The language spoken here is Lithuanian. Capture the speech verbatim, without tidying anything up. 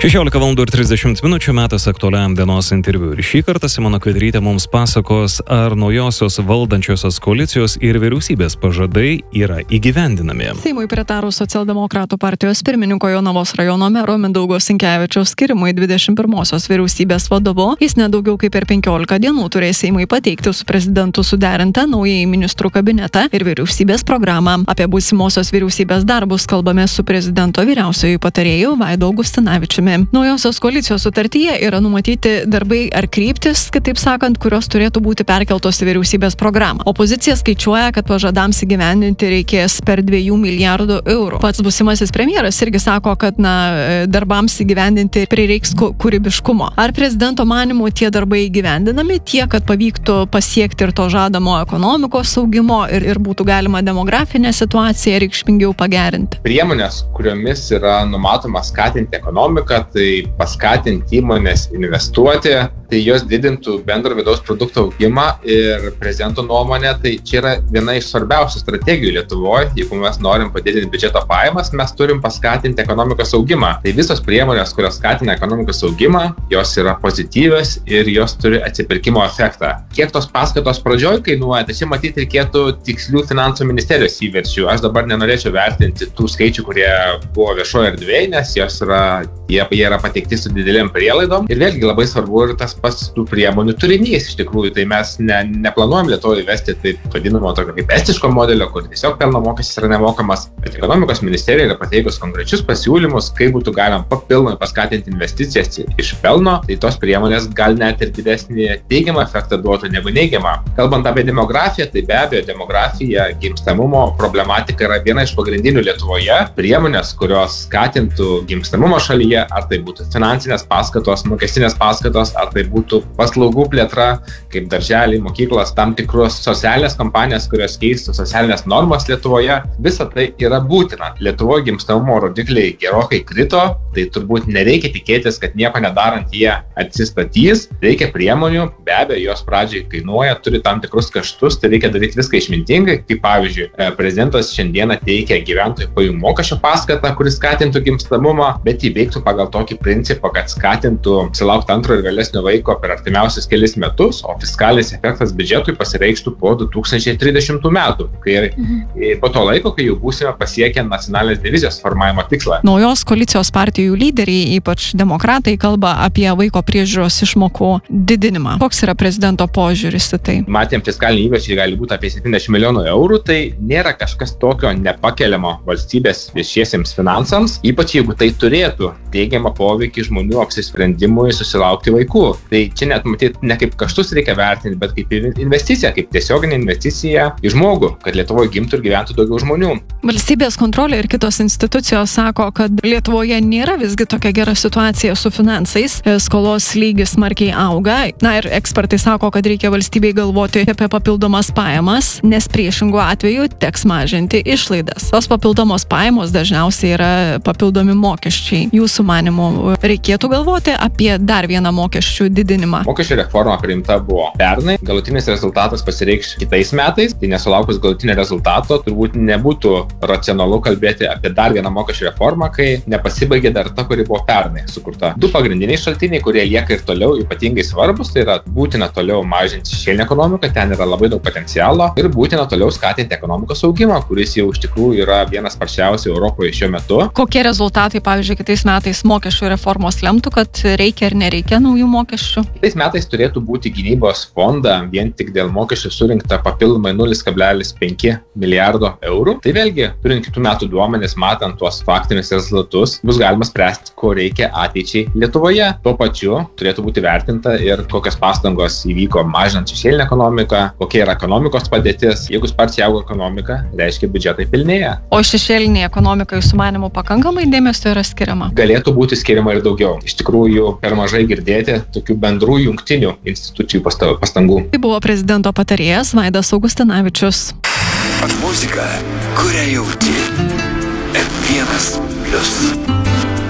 šešiolika valandų ir trisdešimt minučių metas aktualiam dienos interviu. Ir šį kartą Simona Kvedrytė mums pasakos, ar naujosios valdančiosios koalicijos ir vyriausybės pažadai yra įgyvendinami. Seimui pritarus socialdemokratų partijos pirmininko Jonavos rajono mero Mindaugo Sinkevičiaus skirimui dvidešimt pirmosios vyriausybės vadovu, jis nedaugiau kaip per penkiolika dienų turės Seimui pateikti su prezidentu suderintą naująjį ministrų kabinetą ir vyriausybės programą. Apie būsimosios vyriausybės darbus kalbame su prezidento vyriausiuoju patarėju Vaidu Augustinavičiumi. Naujosios koalicijos sutartyje yra numatyti darbai ar kryptis, kitaip sakant, kurios turėtų būti perkeltos į vyriausybės programą. Opozicija skaičiuoja, kad pažadams įgyvendinti reikės per dviejų milijardų eurų. Pats būsimasis premjeras irgi sako, kad na, darbams įgyvendinti prireiks kūrybiškumo. Ar prezidento manymu tie darbai įgyvendinami tiek, kad pavyktų pasiekti ir to žadamo ekonomikos augimo ir, ir būtų galima demografinę situaciją reikšmingiau pagerinti? Priemonės, kuriomis yra numatoma skatinti ekonomiką, tai paskatinti įmonės investuoti, tai jos didintų bendro vidaus produkto augimą ir prezidento nuomonė, tai čia yra viena iš svarbiausių strategijų Lietuvoje. Jeigu mes norim padidinti biudžeto pajamas, mes turim paskatinti ekonomikos augimą. Tai visos priemonės, kurios skatina ekonomikos augimą, jos yra pozityvios ir jos turi atsipirkimo efektą. Kiek tos paskatos pradžioj kainuoja, tai čia matyti reikėtų tikslių finansų ministerijos įverčių. Aš dabar nenorėčiau vertinti tų skaičių, kurie buvo viešoje erdvėje, nes jos yra, jie, jie yra pateikti su didelėm prielaidom. Ir vėlgi labai svarbu ir tas pats tų priemonių turinys. Iš tikrųjų, tai mes ne, neplanuojam Lietuvoje įvesti taip vadinamo tokio kaip estiško modelio, kur tiesiog pelno mokestis yra nemokamas. Bet ekonomikos ministerija yra pateikus konkrečius pasiūlymus, kaip būtų galima papildomai paskatinti investicijas iš pelno. Tai tos priemonės gal net ir didesnį teigiamą efektą duotų negu neigiamą. Kalbant apie demografiją, tai be abejo demografija, gimstamumo problematika yra viena iš pagrindinių Lietuvoje. Priemonės, kurios skatintų gimstamumo šalyje, ar tai būtų finansinės paskatos, mokestinės paskatos, ar tai būtų paslaugų plėtra, kaip darželiai, mokyklos, tam tikros socialinės kompanijos, kurios keistų socialinės normas Lietuvoje. Visa tai yra būtina. Lietuvoje gimstamumo rodikliai gerokai krito, tai turbūt nereikia tikėtis, kad nieko nedarant jie atsistatys. Reikia priemonių, be abejo, jos pradžiai kainuoja, turi tam tikrus kaštus, tai reikia daryti viską išmintingai. Kaip pavyzdžiui, prezidentas šiandieną teikia gyventojų pajamų mokesčio paskatą, kuris skatintų gimstamumą, bet jį veiktų pagal tokį principą, kad skatintų silaukti antro ir vėlesnio vaiko per artimiausius kelis metus, o fiskalinis efektas biudžetui pasireikštų po du tūkstančiai trisdešimtų metų, kai mhm. po to laiko, kai jau būsime pasiekę nacionalinės divizijos formavimo tikslą. Naujos koalicijos partijų lyderiai, ypač demokratai, kalba apie vaiko priežiūros išmokų didinimą. Koks yra prezidento požiūris į tai? Matėm, fiskaliniai įvečiai gali būti apie septyniasdešimt milijonų eurų, tai nėra kažkas tokio nepakeliamo valstybės viešiesiems finansams, ypač jeigu tai turėtų teigiamą poveikį žmonių apsisprendimui susilaukti vaikų. Tai čia net matyti ne kaip kaštus reikia vertinti, bet kaip investicija, kaip tiesioginė investicija į žmogų, kad Lietuvoje gimtų ir gyventų daugiau žmonių. Valstybės kontrolė ir kitos institucijos sako, kad Lietuvoje nėra visgi tokia gera situacija su finansais, skolos lygis smarkiai auga. Na ir ekspertai sako, kad reikia valstybei galvoti apie papildomas pajamas, nes priešingų atveju teks mažinti išlaidas. Tos papildomos pajamos dažniausiai yra papildomi mokesčiai. Jūsų manimu, reikėtų galvoti apie dar vieną mokesčių didinimą? Mokesčių reforma priimta buvo pernai, galutinis rezultatas pasireikš kitais metais, tai nesulaukus galutinio rezultato turbūt nebūtų racionalu kalbėti apie dar vieną mokesčių reformą, kai nepasibaigė dar ta, kuri buvo pernai sukurta. Du pagrindiniai šaltiniai, kurie lieka ir toliau ypatingai svarbus, tai yra būtina toliau mažinti šešėlinę ekonomiką, ten yra labai daug potencialo, ir būtina toliau skatinti ekonomikos augimą, kuris jau iš tikrųjų yra vienas sparčiausių Europoje šiuo metu. Kokie rezultatai, pavyzdžiui, kitais metais mokesčių reformos lemtų, kad reikia ar nereikia naujų mokesčių? Kitais metais turėtų būti gynybos fondą vien tik dėl mokesčių surinkta papildomai nulis kablelis penki milijardo eurų. Tai vėlgi, turint kitų metų duomenis, matant tuos faktinius rezultatus, bus galima spręsti, ko reikia ateičiai Lietuvoje. Tuo pačiu turėtų būti vertinta ir kokios pastangos įvyko mažinant šešėlinę ekonomiką, kokia yra ekonomikos padėtis. Jeigu sparčiai auga ekonomika, reiškia biudžetai pilnėja. O šešėlinė ekonomika, jūsų manymu, pakankamai dėmesio yra skiriama? Galėtų būti skiriama ir daugiau. Iš tikrųjų, per mažai girdėti tokių bendrų jungtinių institucijų pastangų. Tai buvo prezidento patarėjas Vaidas Augustinavičius. Muzika, kurią jauti. F vienas plius.